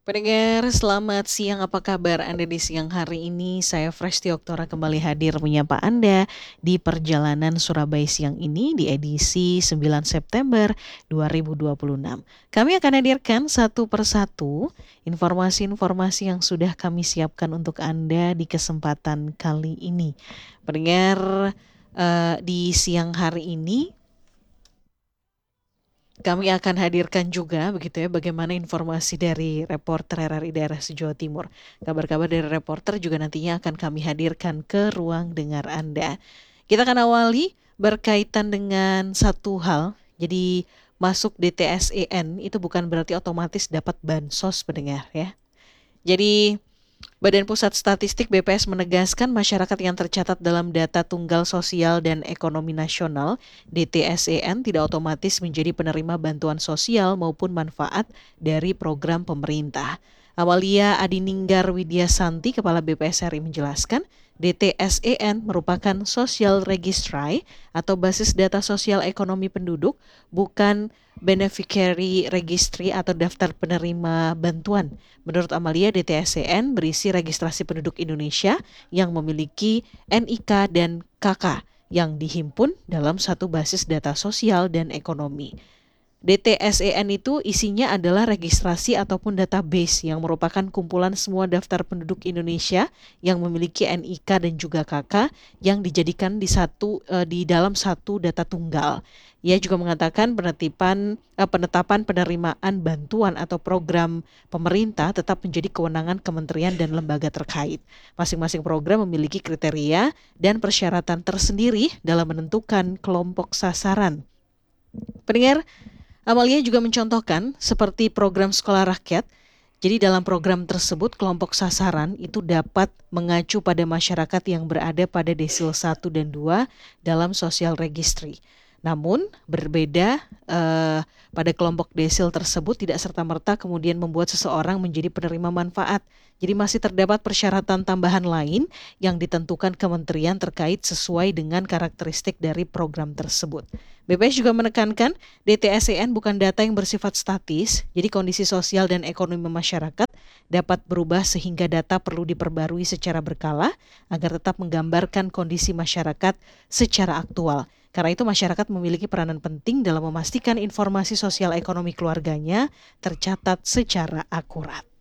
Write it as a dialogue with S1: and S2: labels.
S1: Pendengar, selamat siang. Apa kabar Anda di siang hari ini? Saya Fresti Oktora kembali hadir menyapa Anda di perjalanan Surabaya siang ini di edisi 9 September 2026. Kami akan hadirkan satu persatu informasi-informasi yang sudah kami siapkan untuk Anda di kesempatan kali ini. Pendengar, di siang hari ini kami akan hadirkan juga begitu ya bagaimana informasi dari reporter RRI daerah Jawa Timur. Kabar-kabar dari reporter juga nantinya akan kami hadirkan ke ruang dengar Anda. Kita akan awali berkaitan dengan satu hal. Jadi masuk DTSEN itu bukan berarti otomatis dapat bansos pendengar ya. Jadi Badan Pusat Statistik BPS menegaskan masyarakat yang tercatat dalam data Tunggal Sosial dan Ekonomi Nasional (DTSEN) tidak otomatis menjadi penerima bantuan sosial maupun manfaat dari program pemerintah. Amalia Adininggar Widyasanti, Kepala BPS RI menjelaskan, DTSEN merupakan Social Registry atau basis data sosial ekonomi penduduk, bukan Beneficiary Registry atau daftar penerima bantuan. Menurut Amalia, DTSEN berisi registrasi penduduk Indonesia yang memiliki NIK dan KK yang dihimpun dalam satu basis data sosial dan ekonomi. DTSEN itu isinya adalah registrasi ataupun database yang merupakan kumpulan semua daftar penduduk Indonesia yang memiliki NIK dan juga KK yang dijadikan di dalam satu data tunggal. Ia juga mengatakan penetapan penerimaan bantuan atau program pemerintah tetap menjadi kewenangan kementerian dan lembaga terkait. Masing-masing program memiliki kriteria dan persyaratan tersendiri dalam menentukan kelompok sasaran. Pendengar, Amalia juga mencontohkan seperti program sekolah rakyat. Jadi dalam program tersebut kelompok sasaran itu dapat mengacu pada masyarakat yang berada pada desil 1 dan 2 dalam sosial registry. Namun berbeda pada kelompok desil tersebut tidak serta-merta kemudian membuat seseorang menjadi penerima manfaat. Jadi masih terdapat persyaratan tambahan lain yang ditentukan kementerian terkait sesuai dengan karakteristik dari program tersebut. BPS juga menekankan DTSEN bukan data yang bersifat statis, jadi kondisi sosial dan ekonomi masyarakat dapat berubah sehingga data perlu diperbarui secara berkala agar tetap menggambarkan kondisi masyarakat secara aktual. Karena itu masyarakat memiliki peranan penting dalam memastikan informasi sosial ekonomi keluarganya tercatat secara akurat.